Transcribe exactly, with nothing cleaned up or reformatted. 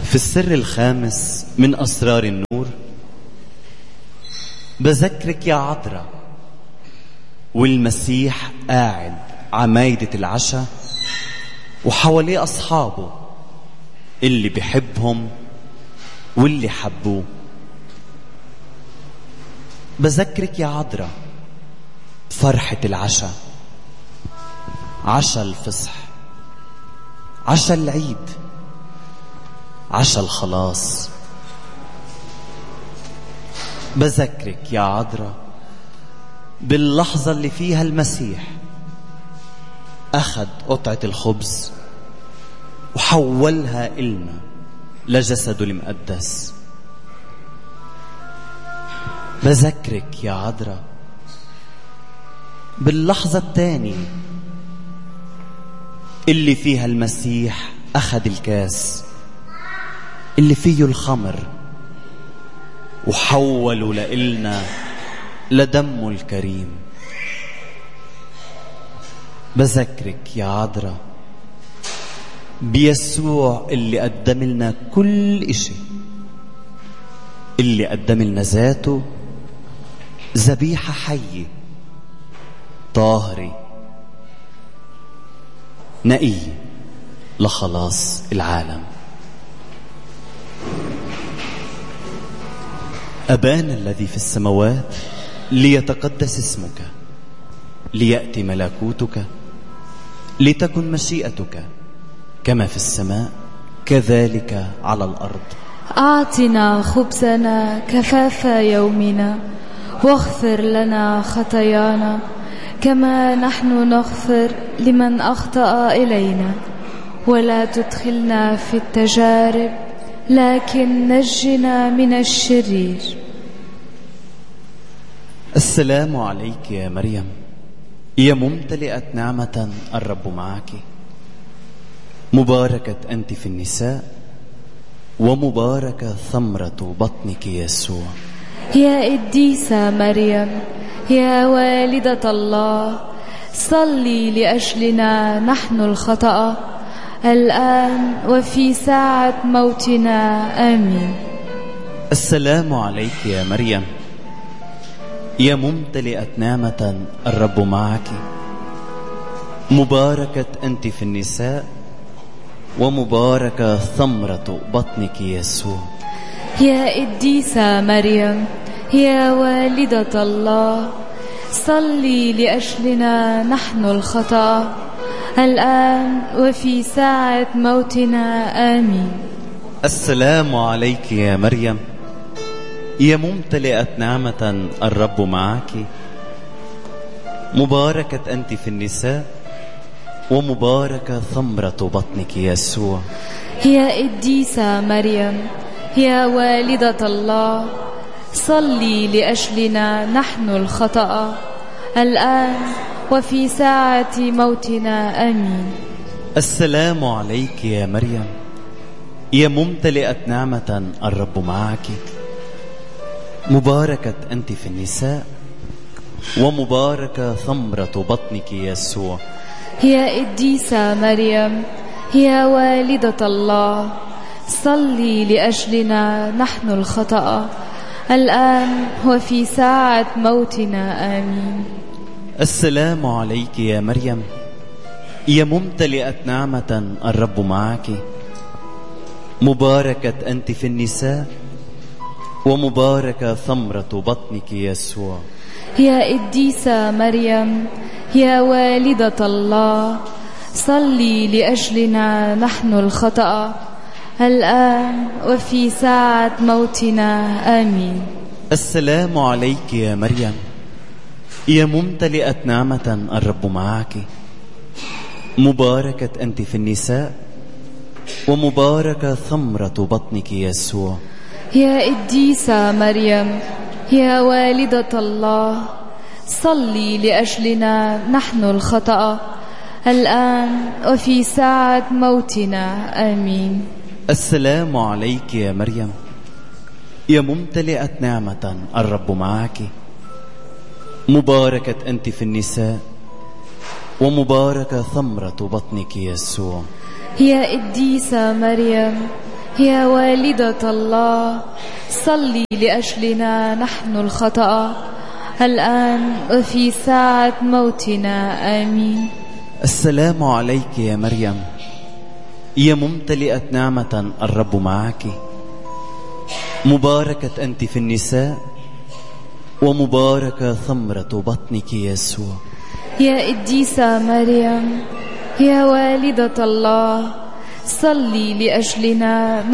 في السر الخامس من أسرار النور بذكرك يا عذراء والمسيح قاعد عمايدة العشاء وحواليه أصحابه اللي بيحبهم واللي حبوه. بذكرك يا عذراء فرحة العشاء، عشاء الفصح، عشاء العيد، عشاء الخلاص. بذكرك يا عذراء باللحظة اللي فيها المسيح أخذ قطعة الخبز وحولها إلنا لجسده المقدس. بذكرك يا عذراء باللحظة الثانية اللي فيها المسيح أخذ الكاس اللي فيه الخمر وحوله لإلنا لدمه الكريم. بذكرك يا عذراء بيسوع اللي قدم لنا كل إشي، اللي قدم لنا ذاته ذبيحة حية طاهرة نقية لخلاص العالم. أبانا الذي في السماوات ليتقدس اسمك، ليأتي ملكوتك، لتكن مشيئتك كما في السماء كذلك على الأرض. أعطنا خبزنا كفاف يومنا، واغفر لنا خطايانا كما نحن نغفر لمن أخطأ إلينا، ولا تدخلنا في التجارب لكن نجنا من الشرير. السلام عليك يا مريم، يا ممتلئة نعمة الرب معك، مباركة أنت في النساء ومباركة ثمرة بطنك يسوع. يا قديسة مريم يا والدة الله، صلي لأجلنا نحن الخطأ الآن وفي ساعة موتنا آمين. السلام عليك يا مريم، يا ممتلئة نعمة الرب معك، مباركة أنت في النساء ومباركة ثمرة بطنك يسوع. يا قديسة مريم يا والدة الله، صلي لأجلنا نحن الخطأ الآن وفي ساعة موتنا آمين. السلام عليك يا مريم، يا ممتلئة نعمة الرب معك، مباركة أنت في النساء ومباركة ثمرة بطنك يسوع. يا قديسة مريم يا والدة الله، صلي لأجلنا نحن الخطأ الآن وفي ساعة موتنا آمين. السلام عليك يا مريم، يا ممتلئة نعمة الرب معك، مباركة أنت في النساء ومباركة ثمرة بطنك يسوع. يا قديسة مريم يا والدة الله، صلي لأجلنا نحن الخطأ الآن وفي ساعة موتنا آمين. السلام عليك يا مريم، يا ممتلئة نعمة الرب معك، مباركة أنت في النساء ومباركة ثمرة بطنك يسوع. يا قديسة مريم يا والدة الله، صلي لأجلنا نحن الخطأ الآن وفي ساعة موتنا آمين. السلام عليك يا مريم، يا ممتلئة نعمة الرب معك، مباركة أنت في النساء ومباركة ثمرة بطنك يسوع. يا قديسة مريم يا والدة الله، صلي لأجلنا نحن الخطأ الآن وفي ساعة موتنا آمين. السلام عليك يا مريم، يا ممتلئة نعمة الرب معك، مباركة أنت في النساء ومباركة ثمرة بطنك يسوع. يا قديسة مريم يا والدة الله صلي لأجلنا نحن الخطأ الآن وفي ساعة موتنا آمين. السلام عليك يا مريم، يا ممتلئة نعمة الرب معك، مباركة أنت في النساء ومباركة ثمرة بطنك يسوع. يا قديسة مريم يا والدة الله صلي لأجلنا